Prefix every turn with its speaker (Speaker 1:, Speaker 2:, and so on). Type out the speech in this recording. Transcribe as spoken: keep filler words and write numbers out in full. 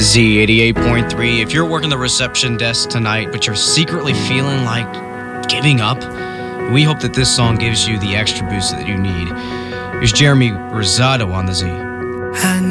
Speaker 1: Z eighty-eight point three. If you're working the reception desk tonight, but you're secretly feeling like giving up, we hope that this song gives you the extra boost that you need. Here's Jeremy Rosado on the Z.
Speaker 2: I